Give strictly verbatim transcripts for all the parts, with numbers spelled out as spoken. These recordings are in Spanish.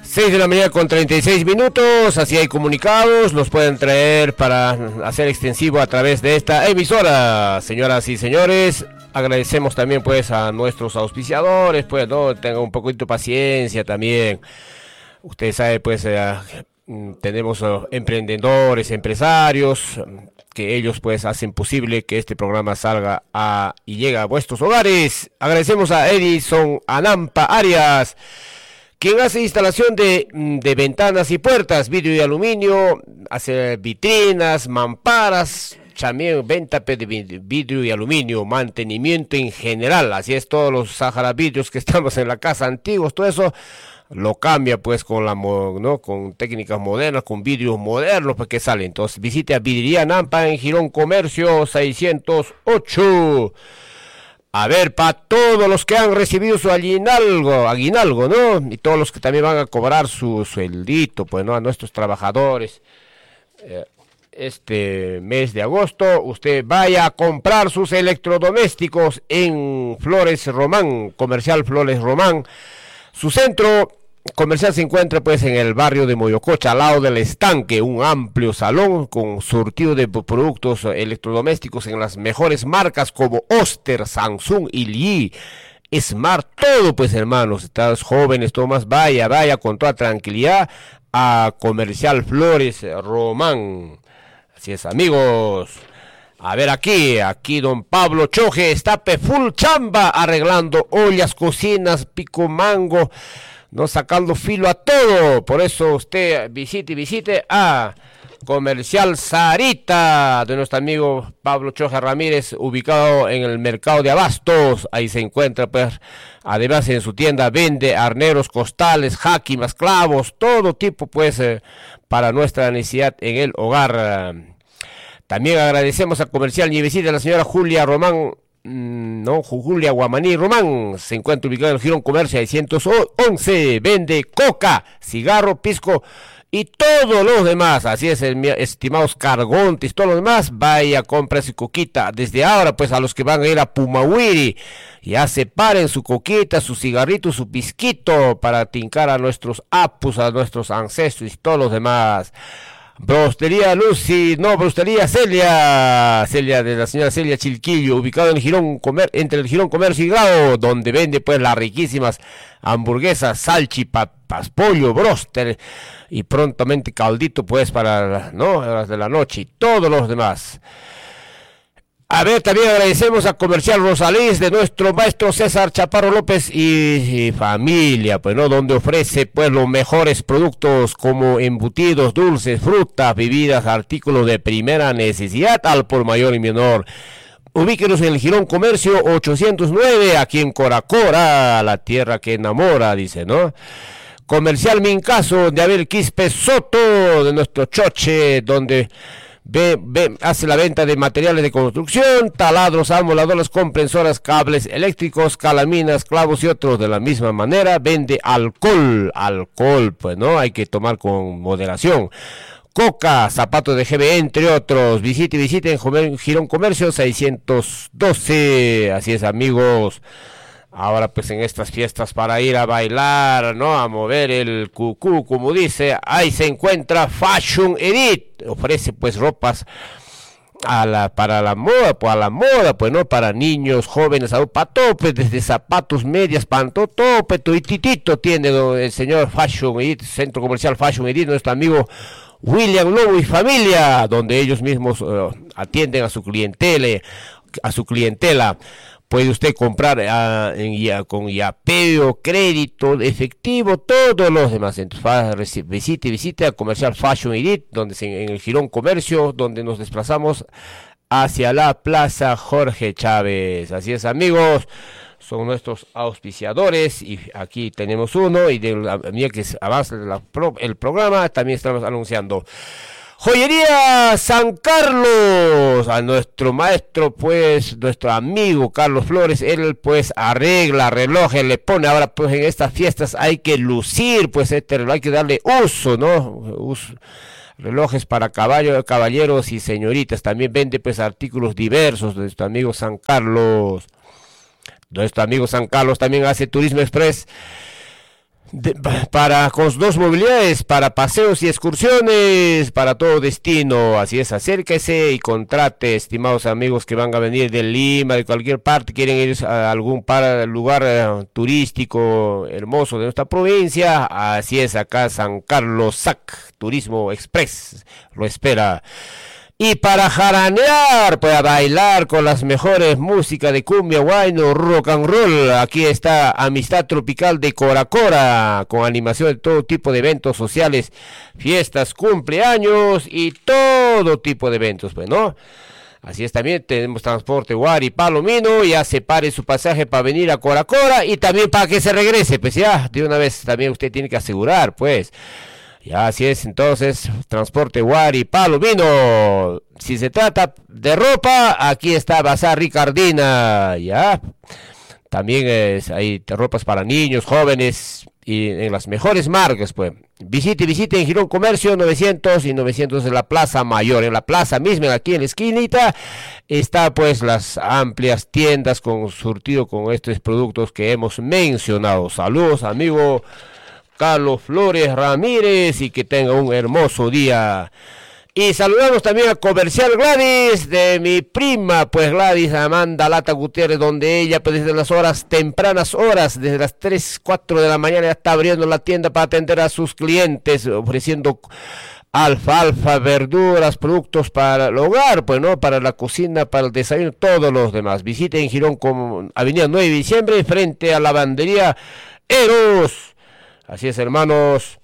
seis de la mañana con treinta y seis minutos, así hay comunicados, los pueden traer para hacer extensivo a través de esta emisora. Señoras y señores, agradecemos también pues a nuestros auspiciadores, pues no, tengan un poquito de paciencia también. Usted sabe pues, eh, tenemos uh, emprendedores, empresarios, que ellos pues hacen posible que este programa salga a, y llegue a vuestros hogares. Agradecemos a Edison Anampa Arias, quien hace instalación de, de ventanas y puertas, vidrio y aluminio, hace vitrinas, mamparas, también venta de vidrio y aluminio, mantenimiento en general. Así es, todos los Sahara vidrios que estamos en la casa antiguos, todo eso lo cambia pues con la no con técnicas modernas, con vidrios modernos pues que salen. Entonces visite a Vidriería Nampa en Girón Comercio seiscientos ocho. A ver, para todos los que han recibido su aguinaldo, aguinaldo, ¿no? Y todos los que también van a cobrar su sueldito, pues, ¿no? A nuestros trabajadores. Eh, este mes de agosto, usted vaya a comprar sus electrodomésticos en Flores Román, Comercial Flores Román. Su centro comercial se encuentra pues en el barrio de Moyococha, al lado del estanque, un amplio salón con surtido de productos electrodomésticos en las mejores marcas como Oster, Samsung y L G, Smart, todo pues hermanos, estás jóvenes, todo más, vaya, vaya con toda tranquilidad a Comercial Flores Román. Así es, amigos. A ver aquí, aquí don Pablo Choje está pe full chamba arreglando ollas, cocinas, pico mango, no sacando filo a todo. Por eso usted visite, visite a Comercial Sarita de nuestro amigo Pablo Choje Ramírez, ubicado en el mercado de Abastos. Ahí se encuentra pues, además en su tienda vende arneros, costales, jáquimas, clavos, todo tipo pues eh, para nuestra necesidad en el hogar. También agradecemos a Comercial Nievecita de la señora Julia Román, mmm, no, Julia Guamaní Román, se encuentra ubicado en el Girón Comercio seiscientos once, vende coca, cigarro, pisco y todos los demás. Así es, estimados cargontes, todos los demás, vaya, compra su coquita. Desde ahora, pues a los que van a ir a Pumahuiri, ya separen su coquita, su cigarrito, su pisquito, para tincar a nuestros apus, a nuestros ancestros y todos los demás. Brostería Lucy, no, Brostería Celia, Celia de la señora Celia Chilquillo, ubicado en el Girón Comer, entre el Girón Comercio y Grado, donde vende pues las riquísimas hamburguesas, salchipapas, pollo, broster y prontamente caldito pues para, ¿no?, horas de la noche y todos los demás. A ver, también agradecemos a Comercial Rosalís de nuestro maestro César Chaparro López y, y familia, pues no, donde ofrece pues los mejores productos como embutidos, dulces, frutas, bebidas, artículos de primera necesidad al por mayor y menor. Ubíquenos en el Girón Comercio ochocientos nueve, aquí en Coracora, la tierra que enamora, dice, ¿no? Comercial Mincaso de Abel Quispe Soto, de nuestro Choche, donde Ve, ve, hace la venta de materiales de construcción, taladros, amoladoras, comprensoras, cables eléctricos, calaminas, clavos y otros. De la misma manera vende alcohol, alcohol, pues no, hay que tomar con moderación. Coca, zapatos de G B, entre otros. Visite, visite en Girón Comercio seiscientos doce, así es, amigos. Ahora pues en estas fiestas para ir a bailar, ¿no?, a mover el cucú, como dice, ahí se encuentra Fashion Edit, ofrece pues ropas a la, para la moda, pues a la moda, pues no, para niños, jóvenes, para todo, pues desde zapatos, medias, panto, todo, pues titito tiene el señor Fashion Edit, Centro Comercial Fashion Edit, nuestro amigo William Lobo y familia, donde ellos mismos uh, atienden a su clientela, a su clientela. Puede usted comprar uh, en, ya, con yapeo, crédito, efectivo, todos los demás. Entonces, visite, visite a Comercial Fashion Edit, donde se, en el Girón Comercio, donde nos desplazamos hacia la Plaza Jorge Chávez. Así es, amigos, son nuestros auspiciadores y aquí tenemos uno y de la medida que avanza la, el programa también estamos anunciando. Joyería San Carlos, a nuestro maestro, pues, nuestro amigo Carlos Flores, él pues arregla relojes, le pone, ahora pues en estas fiestas hay que lucir, pues este reloj hay que darle uso, ¿no? Uso. Relojes para caballo, caballeros y señoritas, también vende pues artículos diversos de nuestro amigo San Carlos. Nuestro amigo San Carlos también hace Turismo Express. De, para con dos movilidades, para paseos y excursiones, para todo destino. Así es, acérquese y contrate, estimados amigos que van a venir de Lima, de cualquier parte, quieren ir a algún para, lugar uh, turístico hermoso de nuestra provincia. Así es, acá San Carlos S A C Turismo Express lo espera. Y para jaranear, para bailar con las mejores músicas de cumbia, guayno, rock and roll, aquí está Amistad Tropical de Cora Cora, con animación de todo tipo de eventos sociales, fiestas, cumpleaños y todo tipo de eventos, pues, ¿no? Así es, también tenemos transporte Guari Palomino, ya separe su pasaje para venir a Cora Cora y también para que se regrese, pues ya, de una vez también usted tiene que asegurar, pues. Ya, así es, entonces, transporte Guari Palomino. Si se trata de ropa, aquí está Bazar Ricardina, ya. También es, hay ropas para niños, jóvenes y en las mejores marcas, pues. Visite, visite en Girón Comercio novecientos y novecientos en la Plaza Mayor, en la plaza misma, aquí en la esquinita, está pues las amplias tiendas con surtido con estos productos que hemos mencionado. Saludos, amigo Carlos Flores Ramírez, y que tenga un hermoso día. Y saludamos también a Comercial Gladys, de mi prima, pues Gladys Amanda Lata Gutiérrez, donde ella, pues desde las horas, tempranas horas, desde las tres, cuatro de la mañana, ya está abriendo la tienda para atender a sus clientes, ofreciendo alfalfa, verduras, productos para el hogar, pues no, para la cocina, para el desayuno, todos los demás. Visiten Girón con Avenida nueve de diciembre, frente a la lavandería Eros. Así es, hermanos,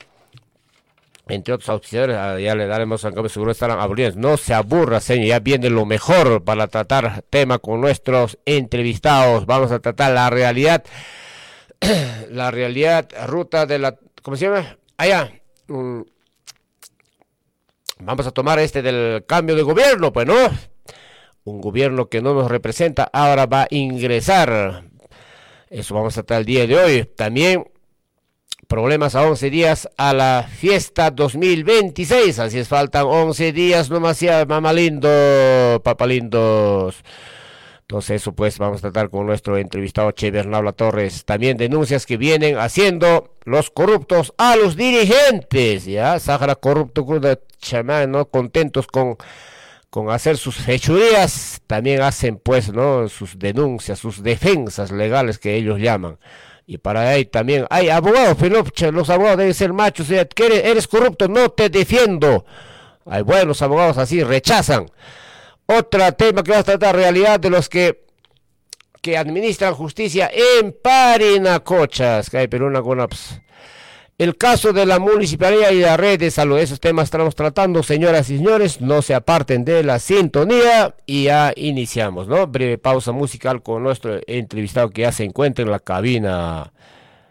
entre otros auxiliares, ya le daremos a cambio, seguro estarán aburridos. No se aburra, señor, ya viene lo mejor para tratar tema con nuestros entrevistados. Vamos a tratar la realidad, la realidad, ruta de la, ¿cómo se llama? Allá, mm, vamos a tomar este del cambio de gobierno, pues, ¿no? Un gobierno que no nos representa, ahora va a ingresar. Eso vamos a tratar el día de hoy. También problemas a once días a la fiesta dos mil veintiséis, así es, faltan once días nomás ya, mamá lindo, papá lindos. Entonces eso pues vamos a tratar con nuestro entrevistado Che Bernabla Torres. También denuncias que vienen haciendo los corruptos a los dirigentes, ya, Sahara corrupto, chamán, ¿no? Contentos con, con hacer sus fechurías, también hacen pues, ¿no? Sus denuncias, sus defensas legales que ellos llaman. Y para ahí también hay abogados, pero los abogados deben ser machos. O sea, que eres, eres corrupto, no te defiendo. Hay buenos abogados así, rechazan. Otro tema que vamos a tratar, realidad de los que que administran justicia en Parinacochas, que hay Perú, con el caso de la municipalidad y la red de salud. Esos temas estamos tratando, señoras y señores, no se aparten de la sintonía y ya iniciamos, ¿no? Breve pausa musical con nuestro entrevistado que ya se encuentra en la cabina.